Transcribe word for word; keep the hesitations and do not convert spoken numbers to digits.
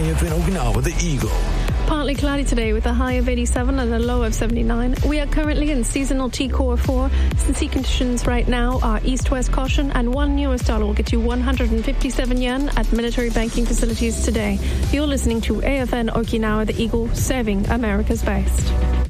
F N Okinawa, the Eagle. Partly cloudy today with a high of eighty-seven and a low of seventy-nine. We are currently in seasonal T Core four. The sea conditions right now are east-west caution, and one U S dollar will get you one hundred fifty-seven yen at military banking facilities today. You're listening to A F N Okinawa, the Eagle, serving America's best.